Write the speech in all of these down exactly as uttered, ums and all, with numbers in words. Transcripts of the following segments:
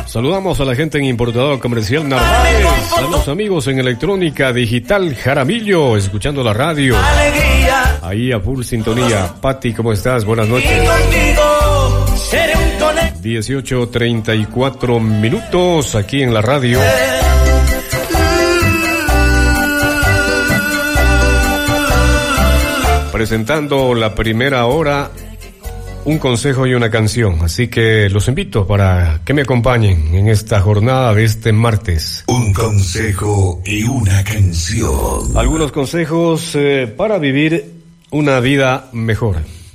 Saludamos a la gente en Importador Comercial Narváez, a los amigos en Electrónica Digital Jaramillo, escuchando la radio. Ahí a full sintonía. Pati, ¿cómo estás? Buenas noches. dieciocho treinta y cuatro minutos aquí en la radio. Presentando la primera hora, un consejo y una canción. Así que los invito para que me acompañen en esta jornada de este martes. Un consejo y una canción. Algunos consejos eh, para vivir una vida mejor.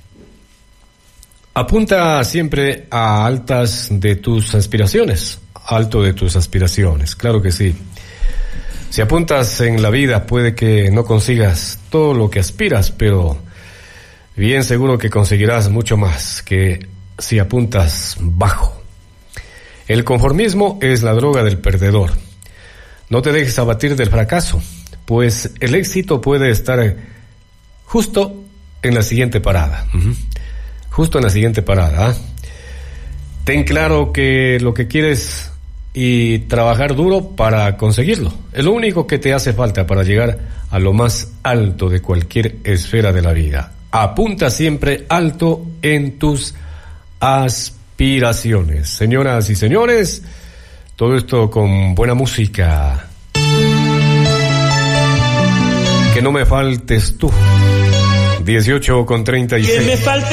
Apunta siempre a altas de tus aspiraciones. Alto de tus aspiraciones, claro que sí. Si apuntas en la vida, puede que no consigas todo lo que aspiras, pero bien seguro que conseguirás mucho más que si apuntas bajo. El conformismo es la droga del perdedor. No te dejes abatir del fracaso, pues el éxito puede estar justo en la siguiente parada. Uh-huh. Justo en la siguiente parada. ¿eh? Ten claro que lo que quieres y trabajar duro para conseguirlo. Es lo único que te hace falta para llegar a lo más alto de cualquier esfera de la vida. Apunta siempre alto en tus aspiraciones. Señoras y señores, todo esto con buena música. Que no me faltes tú. dieciocho con treinta y seis. Que me falte